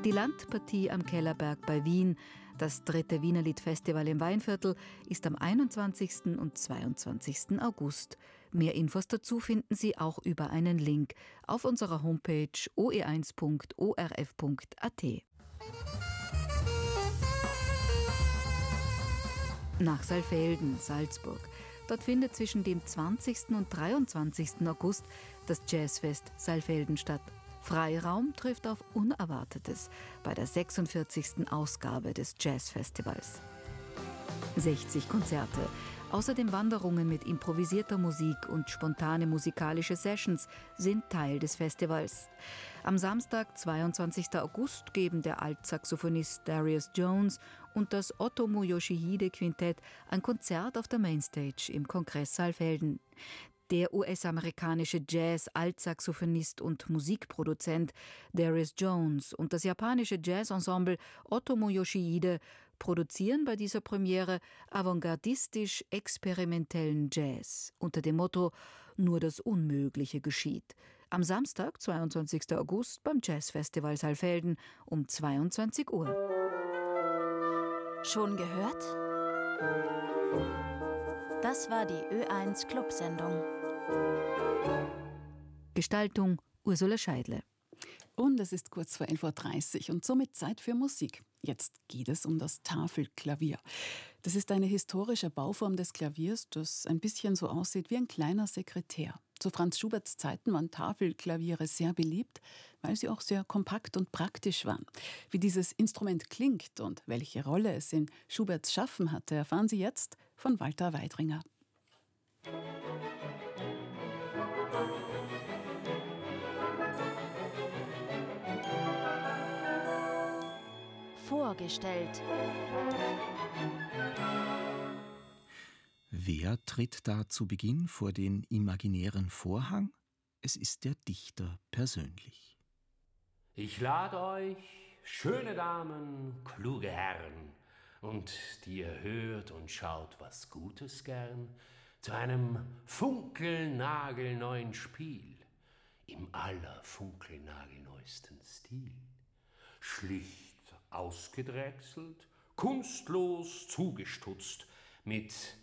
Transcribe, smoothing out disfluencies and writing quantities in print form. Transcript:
Die Landpartie am Kellerberg bei Wien, das 3. Wienerlied-Festival im Weinviertel, ist am 21. und 22. August. Mehr Infos dazu finden Sie auch über einen Link auf unserer Homepage oe1.orf.at. Nach Saalfelden, Salzburg. Dort findet zwischen dem 20. und 23. August das Jazzfest Saalfelden statt. Freiraum trifft auf Unerwartetes bei der 46. Ausgabe des Jazzfestivals. 60 Konzerte, außerdem Wanderungen mit improvisierter Musik und spontane musikalische Sessions sind Teil des Festivals. Am Samstag, 22. August, geben der Altsaxophonist Darius Jones und das Otomo Yoshihide Quintett ein Konzert auf der Mainstage im Kongress Saalfelden. Der US-amerikanische Jazz-Altsaxophonist und Musikproduzent Darius Jones und das japanische Jazzensemble Otomo Yoshihide produzieren bei dieser Premiere avantgardistisch-experimentellen Jazz unter dem Motto »Nur das Unmögliche geschieht«. Am Samstag, 22. August, beim Jazzfestival Saalfelden um 22 Uhr. Schon gehört? Das war die Ö1 Clubsendung. Gestaltung Ursula Scheidle. Und es ist kurz vor 11.30 Uhr und somit Zeit für Musik. Jetzt geht es um das Tafelklavier. Das ist eine historische Bauform des Klaviers, das ein bisschen so aussieht wie ein kleiner Sekretär. Zu Franz Schuberts Zeiten waren Tafelklaviere sehr beliebt, weil sie auch sehr kompakt und praktisch waren. Wie dieses Instrument klingt und welche Rolle es in Schuberts Schaffen hatte, erfahren Sie jetzt von Walter Weidringer. Vorgestellt. Wer tritt da zu Beginn vor den imaginären Vorhang? Es ist der Dichter persönlich. Ich lade euch, schöne Damen, kluge Herren, und die ihr hört und schaut was Gutes gern, zu einem funkelnagelneuen Spiel im allerfunkelnagelneuesten Stil. Schlicht ausgedrechselt, kunstlos zugestutzt, mit